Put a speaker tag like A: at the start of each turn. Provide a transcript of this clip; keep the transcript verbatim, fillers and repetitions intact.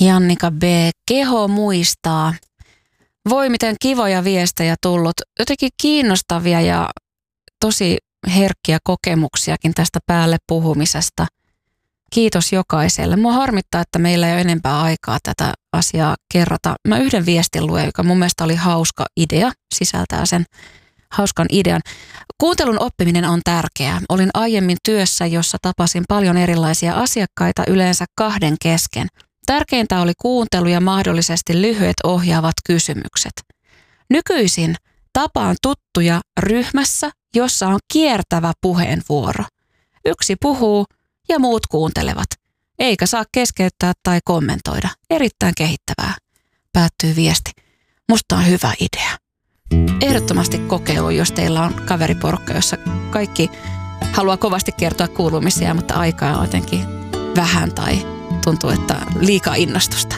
A: Jannika B. Keho muistaa. Voi miten kivoja viestejä tullut. Jotenkin kiinnostavia ja tosi herkkiä kokemuksiakin tästä päälle puhumisesta. Kiitos jokaiselle. Mua harmittaa, että meillä ei ole enempää aikaa tätä asiaa kerrata. Mä yhden viestin luen, joka mun mielestä oli hauska idea, sisältää sen hauskan idean. Kuuntelun oppiminen on tärkeää. Olin aiemmin työssä, jossa tapasin paljon erilaisia asiakkaita yleensä kahden kesken. Tärkeintä oli kuuntelu ja mahdollisesti lyhyet ohjaavat kysymykset. Nykyisin tapaan tuttuja ryhmässä, jossa on kiertävä puheenvuoro. Yksi puhuu ja muut kuuntelevat, eikä saa keskeyttää tai kommentoida. Erittäin kehittävää, päättyy viesti. Musta on hyvä idea. Ehdottomasti kokeilu, jos teillä on kaveriporukka, jossa kaikki haluaa kovasti kertoa kuulumisia, mutta aikaa on jotenkin vähän tai tuntuu, että liikaa innostusta.